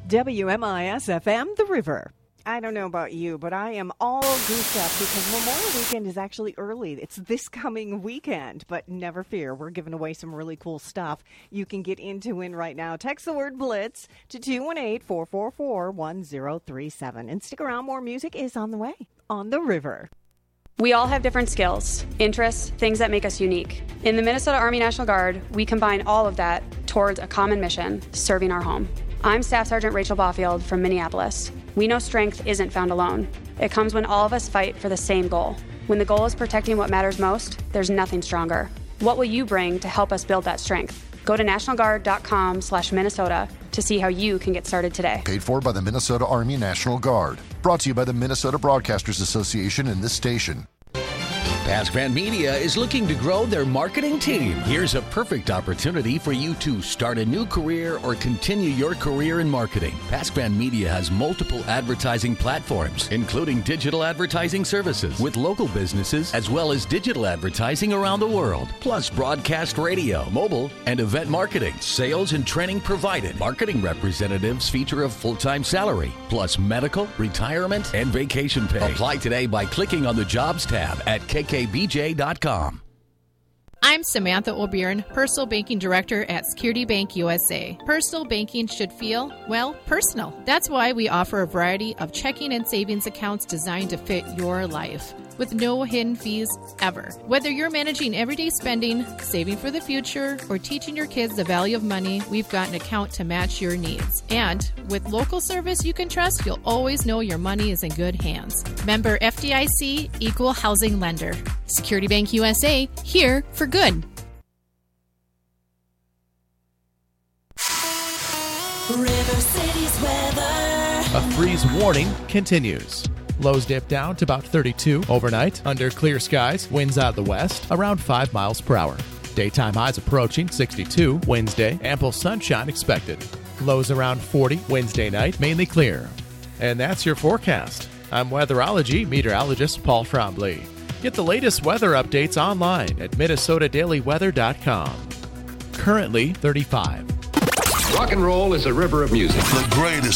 WMIS-FM, The River. I don't know about you, but I am all goofed up because Memorial Weekend is actually early. It's this coming weekend, but never fear. We're giving away some really cool stuff you can get in to win right now. Text the word BLITZ to 218-444-1037. And stick around, more music is on the way on The River. We all have different skills, interests, things that make us unique. In the Minnesota Army National Guard, we combine all of that towards a common mission, serving our home. I'm Staff Sergeant Rachel Baufield from Minneapolis. We know strength isn't found alone. It comes when all of us fight for the same goal. When the goal is protecting what matters most, there's nothing stronger. What will you bring to help us build that strength? Go to nationalguard.com/Minnesota to see how you can get started today. Paid for by the Minnesota Army National Guard. Brought to you by the Minnesota Broadcasters Association and this station. PaskVan Media is looking to grow their marketing team. Here's a perfect opportunity for you to start a new career or continue your career in marketing. PaskVan Media has multiple advertising platforms, including digital advertising services with local businesses, as well as digital advertising around the world, plus broadcast radio, mobile, and event marketing. Sales and training provided. Marketing representatives feature a full-time salary, plus medical, retirement, and vacation pay. Apply today by clicking on the Jobs tab at KKBJ.com. I'm Samantha O'Byrne, Personal Banking Director at Security Bank USA. Personal banking should feel, well, personal. That's why we offer a variety of checking and savings accounts designed to fit your life, with no hidden fees ever. Whether you're managing everyday spending, saving for the future, or teaching your kids the value of money, we've got an account to match your needs. And with local service you can trust, you'll always know your money is in good hands. Member FDIC, Equal Housing Lender. Security Bank USA, here for good. River City's weather. A freeze warning continues. Lows dip down to about 32 overnight. Under clear skies, winds out of the west, around 5 miles per hour. Daytime highs approaching 62 Wednesday. Ample sunshine expected. Lows around 40 Wednesday night, mainly clear. And that's your forecast. I'm weatherology meteorologist Paul Frombley. Get the latest weather updates online at minnesotadailyweather.com. Currently 35. Rock and roll is a river of music. The greatest